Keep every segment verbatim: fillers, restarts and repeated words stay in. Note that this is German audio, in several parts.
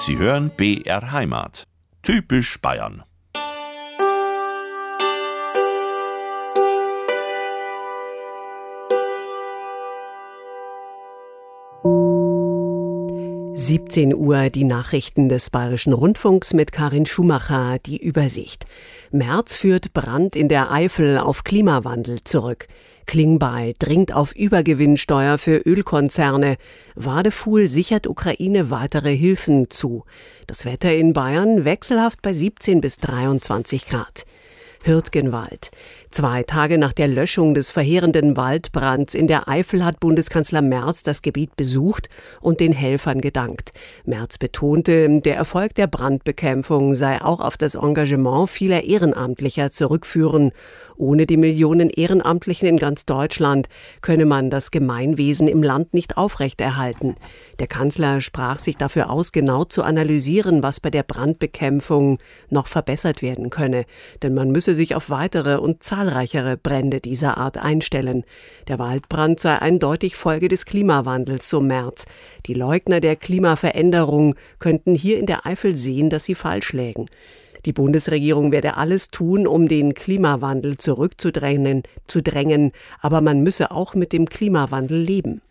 Sie hören B R Heimat. Typisch Bayern. siebzehn Uhr, die Nachrichten des Bayerischen Rundfunks mit Karin Schumacher, die Übersicht. Merz führt Brand in der Eifel auf Klimawandel zurück. Klingbeil dringt auf Übergewinnsteuer für Ölkonzerne. Wadefuhl sichert Ukraine weitere Hilfen zu. Das Wetter in Bayern wechselhaft bei siebzehn bis dreiundzwanzig Grad. Hürtgenwald. Zwei Tage nach der Löschung des verheerenden Waldbrands in der Eifel hat Bundeskanzler Merz das Gebiet besucht und den Helfern gedankt. Merz betonte, der Erfolg der Brandbekämpfung sei auch auf das Engagement vieler Ehrenamtlicher zurückführen. Ohne die Millionen Ehrenamtlichen in ganz Deutschland könne man das Gemeinwesen im Land nicht aufrechterhalten. Der Kanzler sprach sich dafür aus, genau zu analysieren, was bei der Brandbekämpfung noch verbessert werden könne. Denn man müsse sich auf weitere und zahlreichere Brände dieser Art einstellen. Der Waldbrand sei eindeutig Folge des Klimawandels, so Merz. Die Leugner der Klimaveränderung könnten hier in der Eifel sehen, dass sie falsch lägen. Die Bundesregierung werde alles tun, um den Klimawandel zurückzudrängen, zu drängen, aber man müsse auch mit dem Klimawandel leben.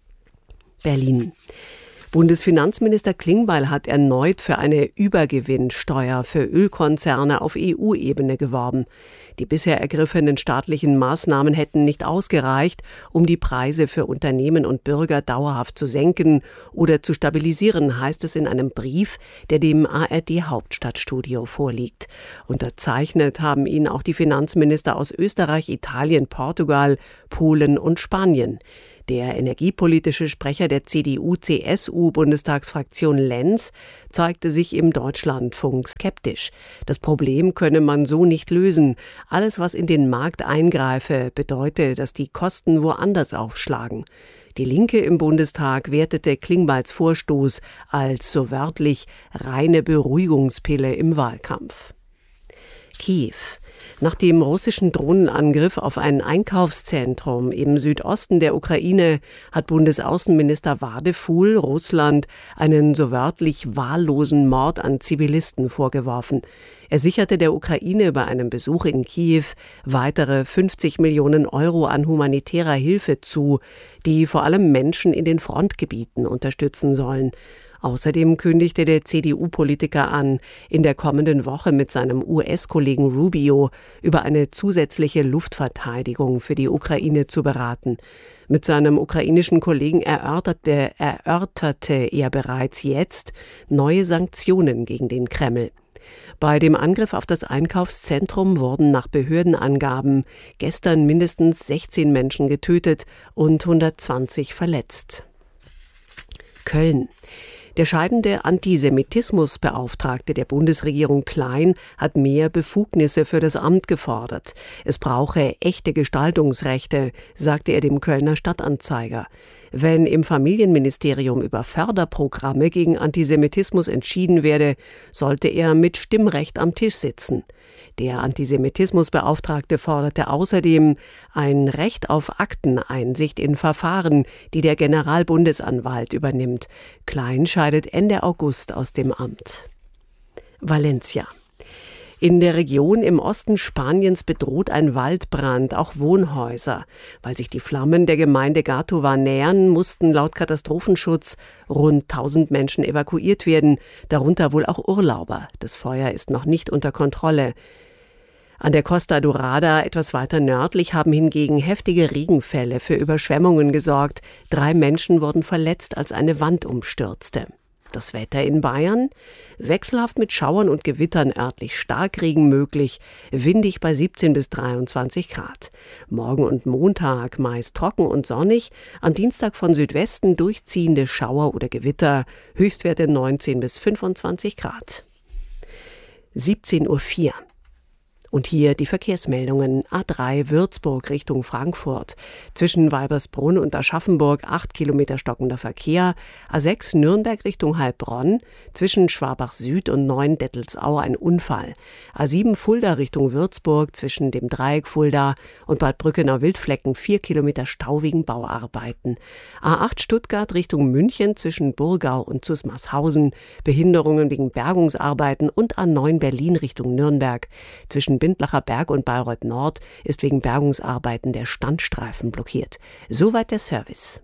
Berlin. Bundesfinanzminister Klingbeil hat erneut für eine Übergewinnsteuer für Ölkonzerne auf E U-Ebene geworben. Die bisher ergriffenen staatlichen Maßnahmen hätten nicht ausgereicht, um die Preise für Unternehmen und Bürger dauerhaft zu senken oder zu stabilisieren, heißt es in einem Brief, der dem A R D-Hauptstadtstudio vorliegt. Unterzeichnet haben ihn auch die Finanzminister aus Österreich, Italien, Portugal, Polen und Spanien. Der energiepolitische Sprecher der C D U-C S U-Bundestagsfraktion Lenz zeigte sich im Deutschlandfunk skeptisch. Das Problem könne man so nicht lösen. Alles, was in den Markt eingreife, bedeute, dass die Kosten woanders aufschlagen. Die Linke im Bundestag wertete Klingbeils Vorstoß als, so wörtlich, reine Beruhigungspille im Wahlkampf. Kiew. Nach dem russischen Drohnenangriff auf ein Einkaufszentrum im Südosten der Ukraine hat Bundesaußenminister Wadefuhl Russland einen so wörtlich wahllosen Mord an Zivilisten vorgeworfen. Er sicherte der Ukraine bei einem Besuch in Kiew weitere fünfzig Millionen Euro an humanitärer Hilfe zu, die vor allem Menschen in den Frontgebieten unterstützen sollen. Außerdem kündigte der C D U-Politiker an, in der kommenden Woche mit seinem U S-Kollegen Rubio über eine zusätzliche Luftverteidigung für die Ukraine zu beraten. Mit seinem ukrainischen Kollegen erörterte, erörterte er bereits jetzt neue Sanktionen gegen den Kreml. Bei dem Angriff auf das Einkaufszentrum wurden nach Behördenangaben gestern mindestens sechzehn Menschen getötet und hundertzwanzig verletzt. Köln. Der scheidende Antisemitismusbeauftragte der Bundesregierung Klein hat mehr Befugnisse für das Amt gefordert. Es brauche echte Gestaltungsrechte, sagte er dem Kölner Stadtanzeiger. Wenn im Familienministerium über Förderprogramme gegen Antisemitismus entschieden werde, sollte er mit Stimmrecht am Tisch sitzen. Der Antisemitismusbeauftragte forderte außerdem ein Recht auf Akteneinsicht in Verfahren, die der Generalbundesanwalt übernimmt. Klein scheidet Ende August aus dem Amt. Valencia. In der Region im Osten Spaniens bedroht ein Waldbrand auch Wohnhäuser. Weil sich die Flammen der Gemeinde Gàtova nähern, mussten laut Katastrophenschutz rund tausend Menschen evakuiert werden, darunter wohl auch Urlauber. Das Feuer ist noch nicht unter Kontrolle. An der Costa Dorada, etwas weiter nördlich, haben hingegen heftige Regenfälle für Überschwemmungen gesorgt. Drei Menschen wurden verletzt, als eine Wand umstürzte. Das Wetter in Bayern? Wechselhaft mit Schauern und Gewittern, örtlich Starkregen möglich, windig bei siebzehn bis dreiundzwanzig Grad. Morgen und Montag meist trocken und sonnig, am Dienstag von Südwesten durchziehende Schauer oder Gewitter, Höchstwerte neunzehn bis fünfundzwanzig Grad. siebzehn Uhr vier. Und hier die Verkehrsmeldungen. A drei Würzburg Richtung Frankfurt. Zwischen Weibersbrunn und Aschaffenburg acht Kilometer stockender Verkehr. A sechs Nürnberg Richtung Heilbronn. Zwischen Schwabach Süd und Neuendettelsau ein Unfall. A sieben Fulda Richtung Würzburg. Zwischen dem Dreieck Fulda und Bad Brückener Wildflecken vier Kilometer Stau wegen Bauarbeiten. A acht Stuttgart Richtung München zwischen Burgau und Zusmarshausen. Behinderungen wegen Bergungsarbeiten. Und A neun Berlin Richtung Nürnberg. Zwischen Bindlacher Berg und Bayreuth Nord ist wegen Bergungsarbeiten der Standstreifen blockiert. Soweit der Service.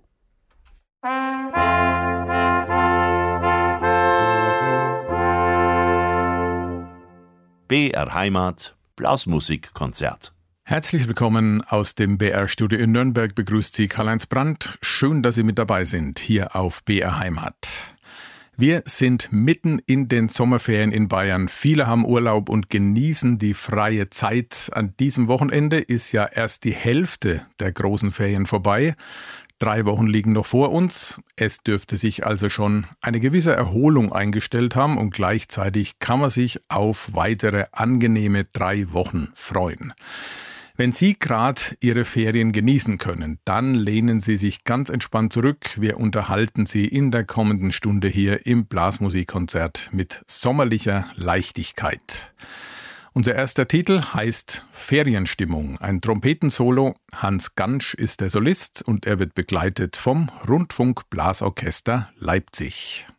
B R Heimat Blasmusikkonzert. Herzlich willkommen aus dem B R-Studio in Nürnberg, begrüßt Sie Karl-Heinz Brandt. Schön, dass Sie mit dabei sind, hier auf B R Heimat. Wir sind mitten in den Sommerferien in Bayern. Viele haben Urlaub und genießen die freie Zeit. An diesem Wochenende ist ja erst die Hälfte der großen Ferien vorbei. Drei Wochen liegen noch vor uns. Es dürfte sich also schon eine gewisse Erholung eingestellt haben und gleichzeitig kann man sich auf weitere angenehme drei Wochen freuen. Wenn Sie gerade Ihre Ferien genießen können, dann lehnen Sie sich ganz entspannt zurück. Wir unterhalten Sie in der kommenden Stunde hier im Blasmusikkonzert mit sommerlicher Leichtigkeit. Unser erster Titel heißt Ferienstimmung. Ein Trompetensolo. Hans Gansch ist der Solist und er wird begleitet vom Rundfunkblasorchester Leipzig.